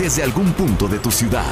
desde algún punto de tu ciudad.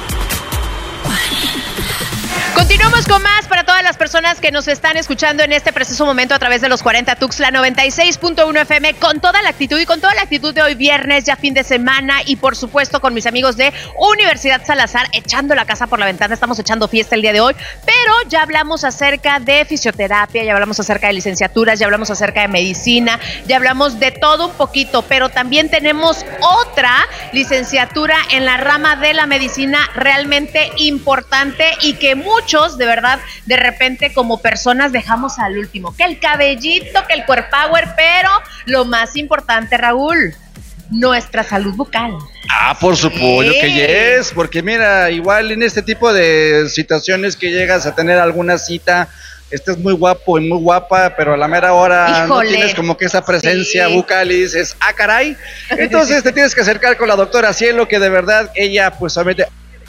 Continuamos con más para todas las personas que nos están escuchando en este preciso momento a través de los 40 Tuxtla 96.1 FM con toda la actitud y con toda la actitud de hoy viernes, ya fin de semana, y por supuesto con mis amigos de Universidad Salazar echando la casa por la ventana. Estamos echando fiesta el día de hoy, pero ya hablamos acerca de fisioterapia, ya hablamos acerca de licenciaturas, ya hablamos acerca de medicina, ya hablamos de todo un poquito, pero también tenemos otra licenciatura en la rama de la medicina realmente importante y que muchos, de verdad, de repente como personas dejamos al último, que el cabellito, que el core power, pero lo más importante, Raúl, nuestra salud bucal. Por supuesto que yes, porque mira, igual en este tipo de situaciones que llegas a tener alguna cita, estés muy guapo y muy guapa, pero a la mera hora no tienes como que esa presencia bucal y dices, caray, entonces te tienes que acercar con la doctora Cielo, que de verdad ella pues obviamente,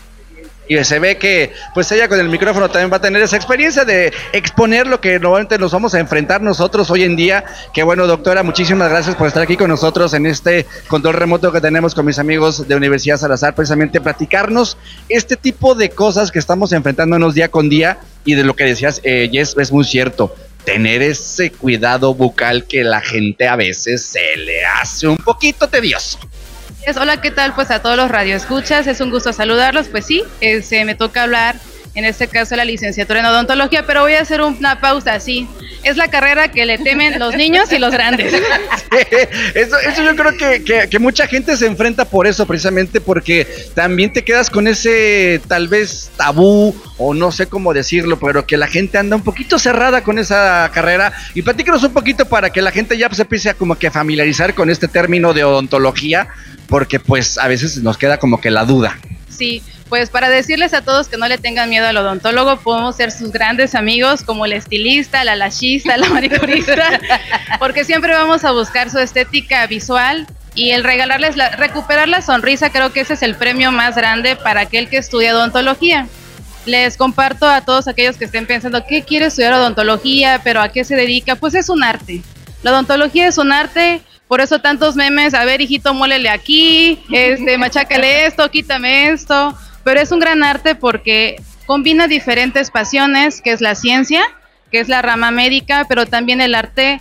y se ve que pues ella con el micrófono también va a tener esa experiencia de exponer lo que normalmente nos vamos a enfrentar nosotros hoy en día. Que bueno, doctora, muchísimas gracias por estar aquí con nosotros en este control remoto que tenemos con mis amigos de Universidad Salazar, precisamente platicarnos este tipo de cosas que estamos enfrentándonos día con día, y de lo que decías, Jess, es muy cierto, tener ese cuidado bucal que la gente a veces se le hace un poquito tedioso. Hola, ¿qué tal? Pues a todos los radioescuchas, es un gusto saludarlos. Pues sí, me toca hablar, en este caso, la licenciatura en odontología, pero voy a hacer una pausa, sí. Es la carrera que le temen los niños y los grandes. Sí, eso yo creo que mucha gente se enfrenta por eso, precisamente porque también te quedas con ese tal vez tabú, o no sé cómo decirlo, pero que la gente anda un poquito cerrada con esa carrera. Y platícanos un poquito para que la gente ya se empiece a como que familiarizar con este término de odontología, porque pues a veces nos queda como que la duda. Sí, pues para decirles a todos que no le tengan miedo al odontólogo, podemos ser sus grandes amigos, como el estilista, la lashista, la manicurista, porque siempre vamos a buscar su estética visual, y el recuperar la sonrisa, creo que ese es el premio más grande para aquel que estudia odontología. Les comparto a todos aquellos que estén pensando, ¿qué quiere estudiar odontología? ¿Pero a qué se dedica? Pues es un arte. La odontología es un arte. Por eso tantos memes, a ver, hijito, muélele aquí, machácale esto, quítame esto, pero es un gran arte porque combina diferentes pasiones, que es la ciencia, que es la rama médica, pero también el arte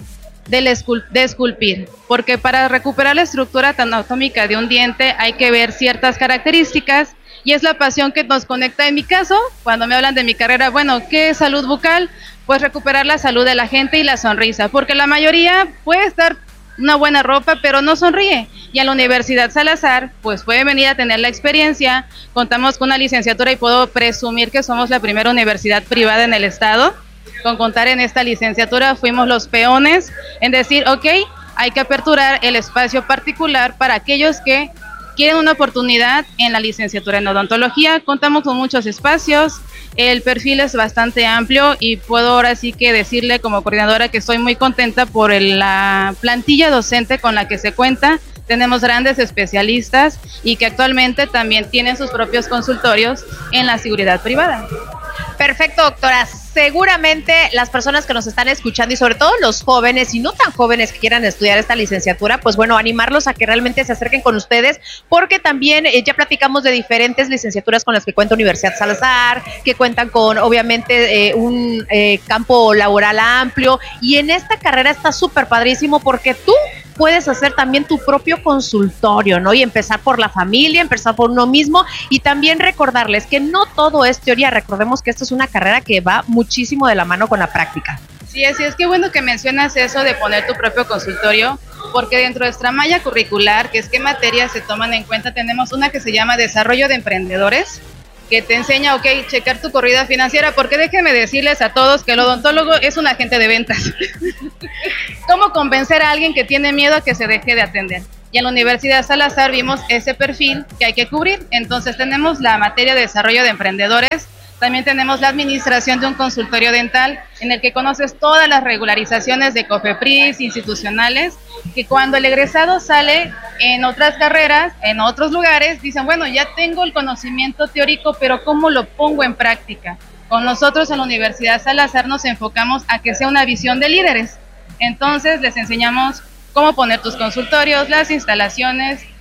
de esculpir, porque para recuperar la estructura anatómica de un diente hay que ver ciertas características, y es la pasión que nos conecta. En mi caso, cuando me hablan de mi carrera, bueno, ¿qué es salud bucal? Pues recuperar la salud de la gente y la sonrisa, porque la mayoría puede estar una buena ropa, pero no sonríe. Y a la Universidad Salazar, pues puede venir a tener la experiencia. Contamos con una licenciatura y puedo presumir que somos la primera universidad privada en el estado. Con contar en esta licenciatura fuimos los peones en decir, ok, hay que aperturar el espacio particular para aquellos que quieren una oportunidad en la licenciatura en odontología. Contamos con muchos espacios, el perfil es bastante amplio y puedo ahora sí que decirle como coordinadora que estoy muy contenta por la plantilla docente con la que se cuenta. Tenemos grandes especialistas y que actualmente también tienen sus propios consultorios en la seguridad privada. Perfecto, doctora. Seguramente las personas que nos están escuchando y sobre todo los jóvenes y no tan jóvenes que quieran estudiar esta licenciatura, pues bueno, animarlos a que realmente se acerquen con ustedes, porque también ya platicamos de diferentes licenciaturas con las que cuenta Universidad Salazar, que cuentan con obviamente un campo laboral amplio, y en esta carrera está súper padrísimo porque tú puedes hacer también tu propio consultorio, ¿no? Y empezar por la familia, empezar por uno mismo, y también recordarles que no todo es teoría. Recordemos que esto es una carrera que va muchísimo de la mano con la práctica. Sí, así es. Qué bueno que mencionas eso de poner tu propio consultorio, porque dentro de nuestra malla curricular, que es qué materias se toman en cuenta, tenemos una que se llama Desarrollo de Emprendedores, que te enseña, ok, checar tu corrida financiera, porque déjenme decirles a todos que el odontólogo es un agente de ventas. ¿Cómo convencer a alguien que tiene miedo a que se deje de atender? Y en la Universidad Salazar vimos ese perfil que hay que cubrir. Entonces tenemos la materia de desarrollo de emprendedores, también tenemos la administración de un consultorio dental, en el que conoces todas las regularizaciones de COFEPRIS, institucionales, que cuando el egresado sale en otras carreras, en otros lugares, dicen, bueno, ya tengo el conocimiento teórico, pero ¿cómo lo pongo en práctica? Con nosotros en la Universidad Salazar nos enfocamos a que sea una visión de líderes. Entonces les enseñamos cómo poner tus consultorios, las instalaciones,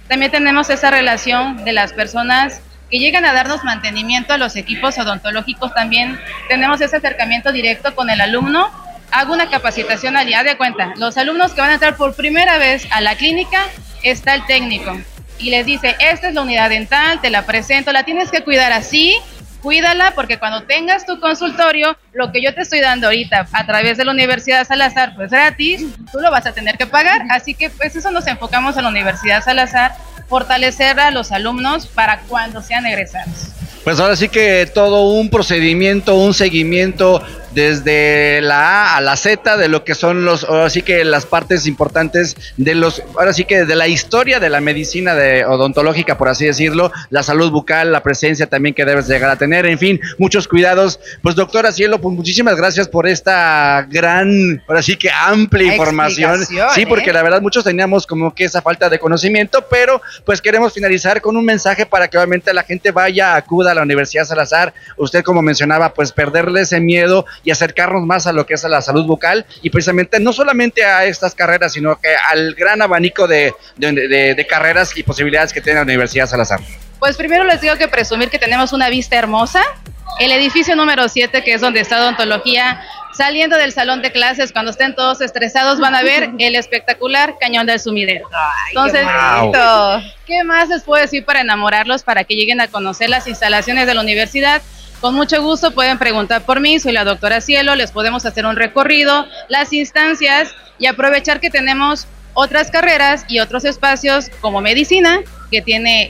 También tenemos esa relación de las personas que llegan a darnos mantenimiento a los equipos odontológicos. También tenemos ese acercamiento directo con el alumno. Hago una capacitación al día de cuenta. Los alumnos que van a entrar por primera vez a la clínica, está el técnico y les dice, esta es la unidad dental, te la presento, la tienes que cuidar así, cuídala porque cuando tengas tu consultorio, lo que yo te estoy dando ahorita a través de la Universidad Salazar, pues gratis, tú lo vas a tener que pagar. Así que pues eso nos enfocamos en la Universidad Salazar, fortalecer a los alumnos para cuando sean egresados. Pues ahora sí que todo un procedimiento, un seguimiento desde la A a la Z de lo que son ahora sí que las partes importantes ahora sí que de la historia de la medicina odontológica, por así decirlo, la salud bucal, la presencia también que debes llegar a tener, en fin, muchos cuidados. Pues doctora Cielo, pues muchísimas gracias por esta gran, ahora sí que amplia información. Sí, porque la verdad muchos teníamos como que esa falta de conocimiento, pero pues queremos finalizar con un mensaje para que obviamente la gente acuda a la Universidad Salazar. Usted, como mencionaba, pues perderle ese miedo y acercarnos más a lo que es a la salud bucal y precisamente no solamente a estas carreras, sino que al gran abanico de carreras y posibilidades que tiene la Universidad Salazar. Pues primero les digo que presumir que tenemos una vista hermosa. El edificio número 7, que es donde está odontología, saliendo del salón de clases, cuando estén todos estresados, van a ver el espectacular Cañón del Sumidero. Ay, entonces, ¿qué más les puedo decir para enamorarlos, para que lleguen a conocer las instalaciones de la universidad? Con mucho gusto pueden preguntar por mí, soy la doctora Cielo, les podemos hacer un recorrido, las instancias y aprovechar que tenemos otras carreras y otros espacios como medicina, que tiene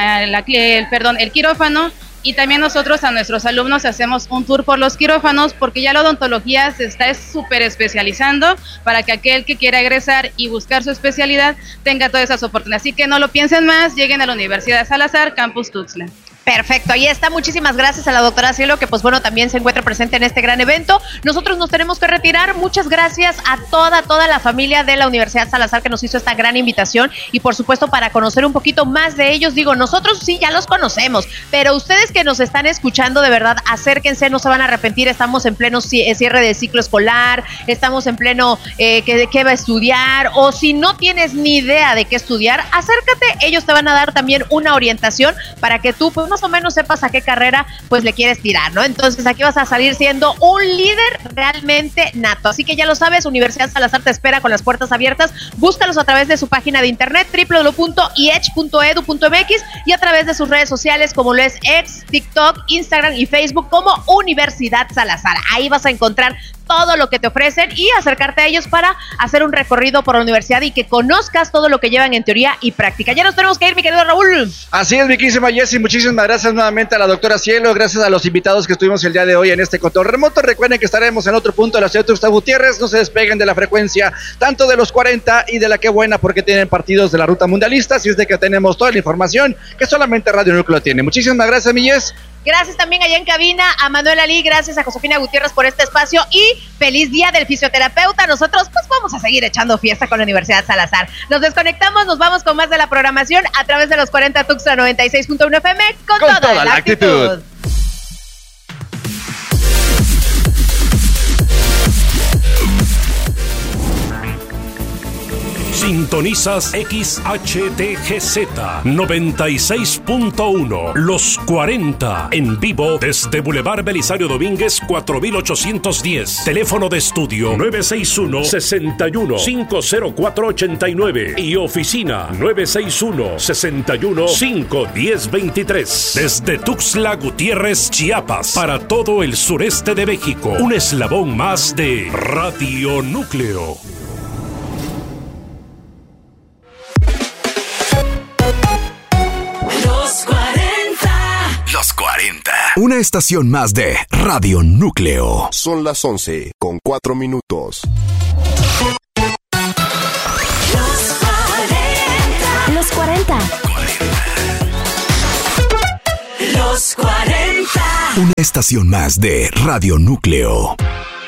el quirófano, y también nosotros a nuestros alumnos hacemos un tour por los quirófanos, porque ya la odontología se está súper especializando para que aquel que quiera egresar y buscar su especialidad tenga todas esas oportunidades. Así que no lo piensen más, lleguen a la Universidad Salazar, Campus Tuxtla. Perfecto, ahí está. Muchísimas gracias a la doctora Cielo, que pues bueno, también se encuentra presente en este gran evento. Nosotros nos tenemos que retirar. Muchas gracias a toda la familia de la Universidad Salazar que nos hizo esta gran invitación y por supuesto para conocer un poquito más de ellos. Digo, nosotros sí ya los conocemos, pero ustedes que nos están escuchando, de verdad, acérquense, no se van a arrepentir. Estamos en pleno cierre de ciclo escolar, estamos en pleno de qué va a estudiar, o si no tienes ni idea de qué estudiar, acércate. Ellos te van a dar también una orientación para que tú pues más o menos sepas a qué carrera pues le quieres tirar, ¿no? Entonces aquí vas a salir siendo un líder realmente nato. Así que ya lo sabes, Universidad Salazar te espera con las puertas abiertas. Búscalos a través de su página de internet www.iech.edu.mx y a través de sus redes sociales como lo es X, TikTok, Instagram y Facebook como Universidad Salazar. Ahí vas a encontrar todo lo que te ofrecen y acercarte a ellos para hacer un recorrido por la universidad y que conozcas todo lo que llevan en teoría y práctica. Ya nos tenemos que ir, mi querido Raúl. Así es, mi queridísima Jessy, muchísimas gracias nuevamente a la doctora Cielo, gracias a los invitados que estuvimos el día de hoy en este control remoto. Recuerden que estaremos en otro punto de la ciudad de Tuxtla Gutiérrez, no se despeguen de la frecuencia, tanto de los 40 y de la Qué Buena, porque tienen partidos de la ruta mundialista, así es de que tenemos toda la información que solamente Radio Núcleo tiene. Muchísimas gracias, mi Jess. Gracias también allá en cabina a Manuel Ali, gracias a Josefina Gutiérrez por este espacio y feliz día del fisioterapeuta. Nosotros pues vamos a seguir echando fiesta con la Universidad Salazar. Nos desconectamos, nos vamos con más de la programación a través de los 40 Tuxtla 96.1 FM con toda la actitud. Sintonizas XHTGZ 96.1 Los 40 en vivo desde Boulevard Belisario Domínguez 4810. Teléfono de estudio 961-61-50489 y oficina 961-61-51023. Desde Tuxtla Gutiérrez, Chiapas, para todo el sureste de México. Un eslabón más de Radio Núcleo. Los 40. Una estación más de Radio Núcleo. Son las 11:04. Los 40. Los 40. Una estación más de Radio Núcleo.